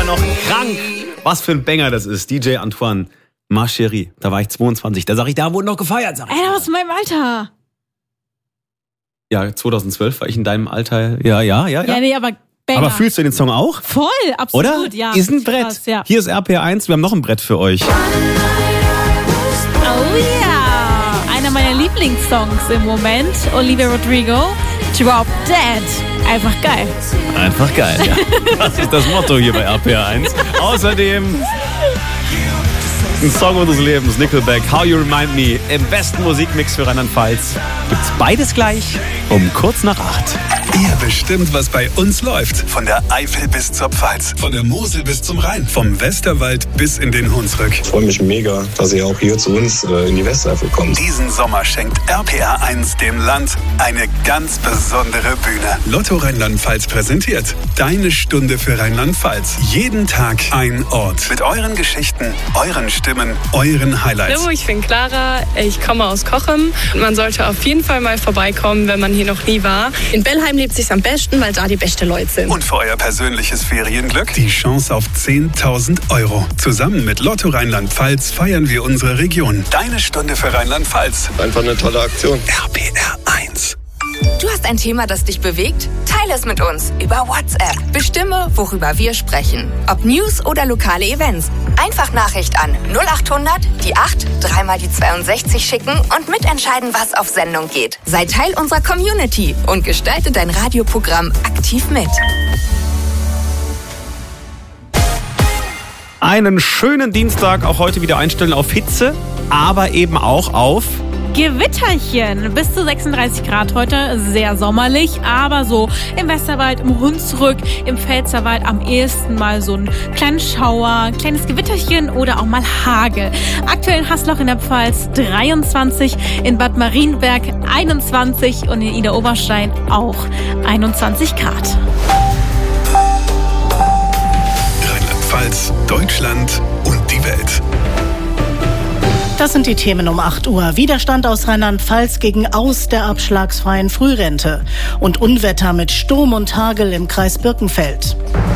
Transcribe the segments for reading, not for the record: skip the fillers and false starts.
noch krank. Was für ein Banger das ist. DJ Antoine, Ma Chérie. Da war ich 22. Da sag ich, da wurde noch gefeiert. Sag ich. Ey, das ist in meinem Alter. Ja, 2012 war ich in deinem Alter. Ja. Ja, nee, aber Banger. Aber fühlst du den Song auch? Voll, absolut, oder? Ja. Ist ein Brett. Krass, ja. Hier ist RPR1, wir haben noch ein Brett für euch. Oh ja, einer meiner Lieblingssongs im Moment. Olivia Rodrigo, Drop Dead. Einfach geil. Einfach geil, ja. Das ist das Motto hier bei RPR1. Außerdem ein Song unseres Lebens, Nickelback, How You Remind Me, im besten Musikmix für Rheinland-Pfalz. Gibt's beides gleich um kurz nach 8. Ihr bestimmt, was bei uns läuft. Von der Eifel bis zur Pfalz. Von der Mosel bis zum Rhein. Vom Westerwald bis in den Hunsrück. Ich freue mich mega, dass ihr auch hier zu uns in die Westeifel kommt. Diesen Sommer schenkt RPR1 dem Land eine ganz besondere Bühne. Lotto Rheinland-Pfalz präsentiert Deine Stunde für Rheinland-Pfalz. Jeden Tag ein Ort. Mit euren Geschichten, euren Stimmen, euren Highlights. Hallo, ich bin Clara. Ich komme aus Cochem. Man sollte auf jeden Fall mal vorbeikommen, wenn man hier noch nie war. In Bellheim lebt sich's am besten, weil da die besten Leute sind. Und für euer persönliches Ferienglück die Chance auf 10.000 €. Zusammen mit Lotto Rheinland-Pfalz feiern wir unsere Region. Deine Stunde für Rheinland-Pfalz. Einfach eine tolle Aktion. RPR1. Du hast ein Thema, das dich bewegt? Teile es mit uns über WhatsApp. Bestimme, worüber wir sprechen. Ob News oder lokale Events. Einfach Nachricht an 0800 die 8 3 mal die 62 schicken und mitentscheiden, was auf Sendung geht. Sei Teil unserer Community und gestalte dein Radioprogramm aktiv mit. Einen schönen Dienstag, auch heute wieder einstellen auf Hitze, aber eben auch auf Gewitterchen. Bis zu 36 Grad heute, sehr sommerlich, aber so im Westerwald, im Hunsrück, im Pfälzerwald am ehesten mal so ein kleinen Schauer, ein kleines Gewitterchen oder auch mal Hagel. Aktuell in Hasloch in der Pfalz 23, in Bad Marienberg 21 und in Idar-Oberstein auch 21 Grad. Rheinland-Pfalz, Deutschland und die Welt. Das sind die Themen um 8 Uhr. Widerstand aus Rheinland-Pfalz gegen Aus der abschlagsfreien Frührente. Und Unwetter mit Sturm und Hagel im Kreis Birkenfeld.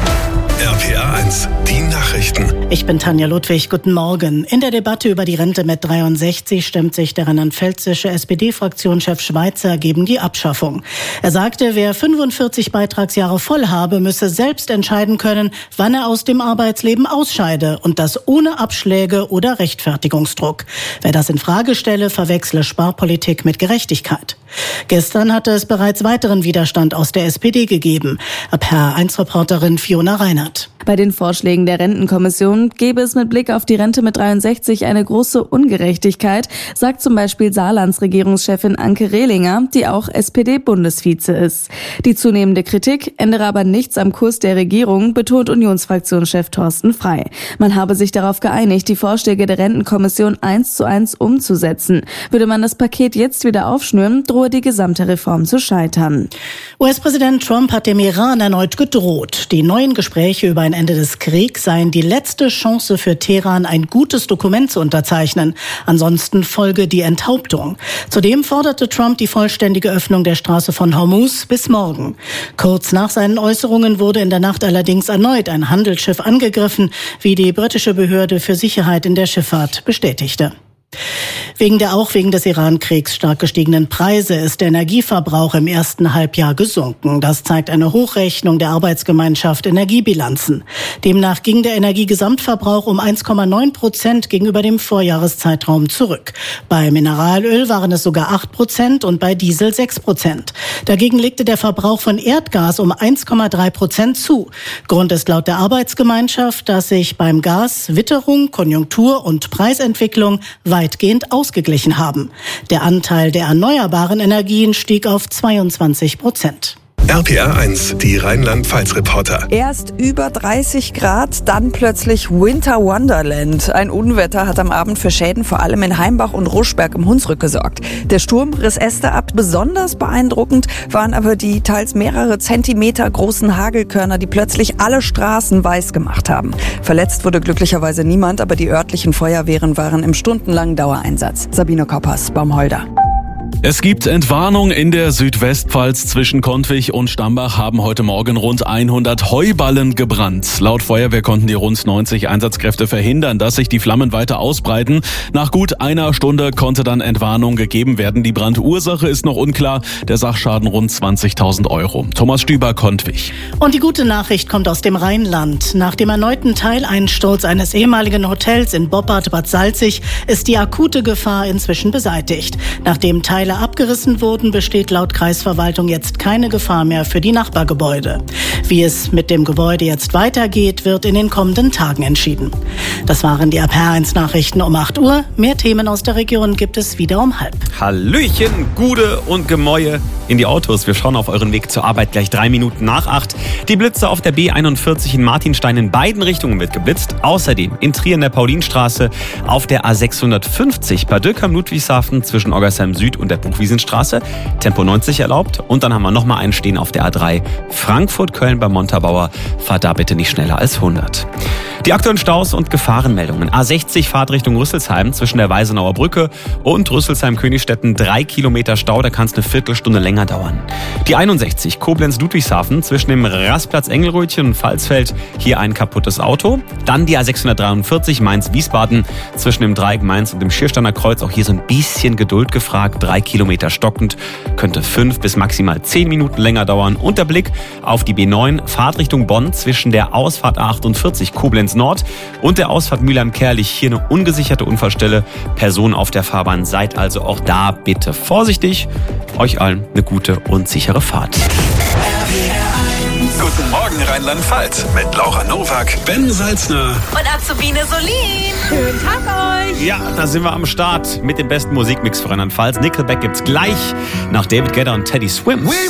RPR1, die Nachrichten. Ich bin Tanja Ludwig, guten Morgen. In der Debatte über die Rente mit 63 stimmt sich der rheinland-pfälzische SPD-Fraktionschef Schweizer gegen die Abschaffung. Er sagte, wer 45 Beitragsjahre voll habe, müsse selbst entscheiden können, wann er aus dem Arbeitsleben ausscheide und das ohne Abschläge oder Rechtfertigungsdruck. Wer das in Frage stelle, verwechsle Sparpolitik mit Gerechtigkeit. Gestern hatte es bereits weiteren Widerstand aus der SPD gegeben. RPR1-Reporterin Fiona Reinhardt. Bei den Vorschlägen der Rentenkommission gäbe es mit Blick auf die Rente mit 63 eine große Ungerechtigkeit, sagt zum Beispiel Saarlands Regierungschefin Anke Rehlinger, die auch SPD-Bundesvize ist. Die zunehmende Kritik ändere aber nichts am Kurs der Regierung, betont Unionsfraktionschef Thorsten Frey. Man habe sich darauf geeinigt, die Vorschläge der Rentenkommission 1:1 umzusetzen. Würde man das Paket jetzt wieder aufschnüren, drohe die gesamte Reform zu scheitern. US-Präsident Trump hat dem Iran erneut gedroht. Die neuen Gespräche über ein Ende des Kriegs seien die letzte Chance für Teheran, ein gutes Dokument zu unterzeichnen. Ansonsten folge die Enthauptung. Zudem forderte Trump die vollständige Öffnung der Straße von Hormuz bis morgen. Kurz nach seinen Äußerungen wurde in der Nacht allerdings erneut ein Handelsschiff angegriffen, wie die britische Behörde für Sicherheit in der Schifffahrt bestätigte. Wegen des Iran-Kriegs stark gestiegenen Preise ist der Energieverbrauch im ersten Halbjahr gesunken. Das zeigt eine Hochrechnung der Arbeitsgemeinschaft Energiebilanzen. Demnach ging der Energiegesamtverbrauch um 1,9% gegenüber dem Vorjahreszeitraum zurück. Bei Mineralöl waren es sogar 8% und bei Diesel 6%. Dagegen legte der Verbrauch von Erdgas um 1,3% zu. Grund ist laut der Arbeitsgemeinschaft, dass sich beim Gas Witterung, Konjunktur und Preisentwicklung weitgehend ausgeglichen haben. Der Anteil der erneuerbaren Energien stieg auf 22%. RPR1, die Rheinland-Pfalz-Reporter. Erst über 30 Grad, dann plötzlich Winter Wonderland. Ein Unwetter hat am Abend für Schäden vor allem in Heimbach und Ruschberg im Hunsrück gesorgt. Der Sturm riss Äste ab. Besonders beeindruckend waren aber die teils mehrere Zentimeter großen Hagelkörner, die plötzlich alle Straßen weiß gemacht haben. Verletzt wurde glücklicherweise niemand, aber die örtlichen Feuerwehren waren im stundenlangen Dauereinsatz. Sabine Koppers, Baumholder. Es gibt Entwarnung in der Südwestpfalz. Zwischen Kontwig und Stambach haben heute Morgen rund 100 Heuballen gebrannt. Laut Feuerwehr konnten die rund 90 Einsatzkräfte verhindern, dass sich die Flammen weiter ausbreiten. Nach gut einer Stunde konnte dann Entwarnung gegeben werden. Die Brandursache ist noch unklar. Der Sachschaden rund 20.000 Euro. Thomas Stüber, Kontwig. Und die gute Nachricht kommt aus dem Rheinland. Nach dem erneuten Teileinsturz eines ehemaligen Hotels in Boppard-Bad Salzig ist die akute Gefahr inzwischen beseitigt. Nachdem Teile abgerissen wurden, besteht laut Kreisverwaltung jetzt keine Gefahr mehr für die Nachbargebäude. Wie es mit dem Gebäude jetzt weitergeht, wird in den kommenden Tagen entschieden. Das waren die RPR1 Nachrichten um 8 Uhr. Mehr Themen aus der Region gibt es wieder um 12:30. Hallöchen, Gude und Gemäue in die Autos. Wir schauen auf euren Weg zur Arbeit gleich 3 Minuten nach 8. Die Blitze auf der B41 in Martinstein in beiden Richtungen wird geblitzt. Außerdem in Trier in der Paulinstraße, auf der A650 bei Dürkheim-Ludwigshafen zwischen Oggersheim Süd und der Buchwiesenstraße. Tempo 90 erlaubt. Und dann haben wir nochmal einen stehen auf der A3 Frankfurt-Köln bei Montabaur. Fahrt da bitte nicht schneller als 100. Die aktuellen Staus und Gefahrenmeldungen. A60 Fahrtrichtung Rüsselsheim zwischen der Weisenauer Brücke und Rüsselsheim-Königstetten 3 Kilometer Stau. Da kann es eine Viertelstunde länger dauern. Die 61 Koblenz-Ludwigshafen zwischen dem Rastplatz Engelrötchen und Pfalzfeld. Hier ein kaputtes Auto. Dann die A643 Mainz-Wiesbaden zwischen dem Dreieck Mainz und dem Schiersteiner Kreuz. Auch hier so ein bisschen Geduld gefragt. 3 Kilometer stockend. Könnte 5 bis maximal 10 Minuten länger dauern. Und der Blick auf die B9 Fahrtrichtung Bonn zwischen der Ausfahrt 48 Koblenz Nord und der Ausfahrt Mülheim-Kerlich. Hier eine ungesicherte Unfallstelle. Personen auf der Fahrbahn, seid also auch da bitte vorsichtig. Euch allen eine gute und sichere Fahrt. Guten Morgen Rheinland-Pfalz mit Laura Nowak, Ben Salzner Und Azubine Solin. Schönen Tag euch. Ja, da sind wir am Start mit dem besten Musikmix für Rheinland-Pfalz. Nickelback gibt's gleich nach David Guetta und Teddy Swims.